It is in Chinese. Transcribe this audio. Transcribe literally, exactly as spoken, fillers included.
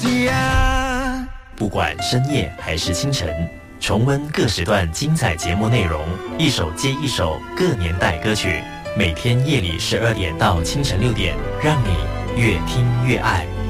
呀。 不管深夜还是清晨，重温各时段精彩节目内容，一首接一首各年代歌曲。每天夜里十二点到清晨六点，让你越听越爱。